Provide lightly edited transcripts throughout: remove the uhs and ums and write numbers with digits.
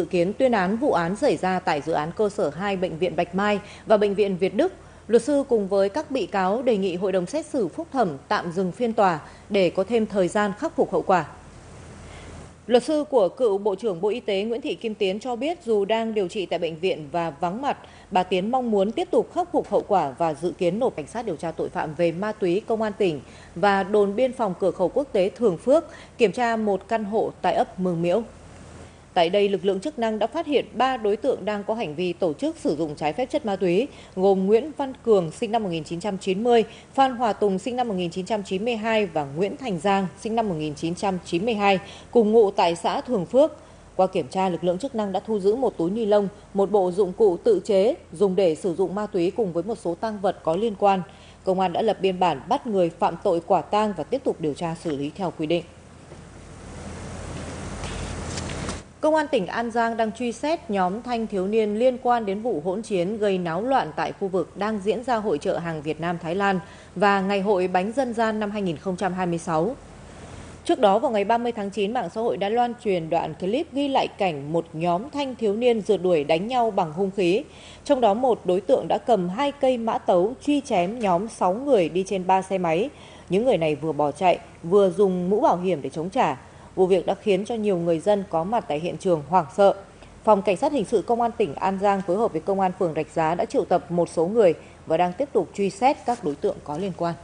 dự kiến tuyên án vụ án xảy ra tại dự án cơ sở 2 Bệnh viện Bạch Mai và Bệnh viện Việt Đức, luật sư cùng với các bị cáo đề nghị hội đồng xét xử phúc thẩm tạm dừng phiên tòa để có thêm thời gian khắc phục hậu quả. Luật sư của cựu Bộ trưởng Bộ Y tế Nguyễn Thị Kim Tiến cho biết dù đang điều trị tại bệnh viện và vắng mặt, bà Tiến mong muốn tiếp tục khắc phục hậu quả và dự kiến nộp cảnh sát điều tra tội phạm về ma túy công an tỉnh và đồn biên phòng cửa khẩu quốc tế Thường Phước kiểm tra một căn hộ tại ấp Mường Miễu. Tại đây, lực lượng chức năng đã phát hiện 3 đối tượng đang có hành vi tổ chức sử dụng trái phép chất ma túy, gồm Nguyễn Văn Cường, sinh năm 1990, Phan Hòa Tùng, sinh năm 1992 và Nguyễn Thành Giang, sinh năm 1992, cùng ngụ tại xã Thường Phước. Qua kiểm tra, lực lượng chức năng đã thu giữ một túi ni lông, một bộ dụng cụ tự chế dùng để sử dụng ma túy cùng với một số tang vật có liên quan. Công an đã lập biên bản bắt người phạm tội quả tang và tiếp tục điều tra xử lý theo quy định. Công an tỉnh An Giang đang truy xét nhóm thanh thiếu niên liên quan đến vụ hỗn chiến gây náo loạn tại khu vực đang diễn ra hội chợ hàng Việt Nam Thái Lan và ngày hội bánh dân gian năm 2026. Trước đó vào ngày 30 tháng 9, mạng xã hội đã loan truyền đoạn clip ghi lại cảnh một nhóm thanh thiếu niên rượt đuổi đánh nhau bằng hung khí. Trong đó một đối tượng đã cầm 2 cây mã tấu truy chém nhóm 6 người đi trên 3 xe máy. Những người này vừa bỏ chạy, vừa dùng mũ bảo hiểm để chống trả. Vụ việc đã khiến cho nhiều người dân có mặt tại hiện trường hoảng sợ. Phòng Cảnh sát Hình sự Công an tỉnh An Giang phối hợp với Công an phường Rạch Giá đã triệu tập một số người và đang tiếp tục truy xét các đối tượng có liên quan.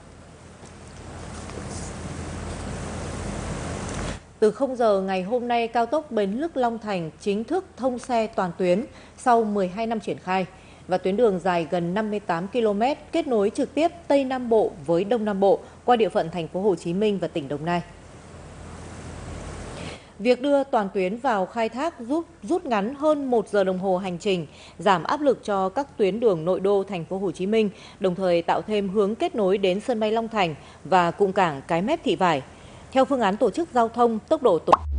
Từ 0 giờ ngày hôm nay, cao tốc Bến Lức - Long Thành chính thức thông xe toàn tuyến sau 12 năm triển khai và tuyến đường dài gần 58 km kết nối trực tiếp Tây Nam Bộ với Đông Nam Bộ qua địa phận thành phố Hồ Chí Minh và tỉnh Đồng Nai. Việc đưa toàn tuyến vào khai thác giúp rút ngắn hơn 1 giờ đồng hồ hành trình, giảm áp lực cho các tuyến đường nội đô thành phố Hồ Chí Minh, đồng thời tạo thêm hướng kết nối đến sân bay Long Thành và cụm cảng Cái Mép Thị Vải. Theo phương án tổ chức giao thông, tốc độ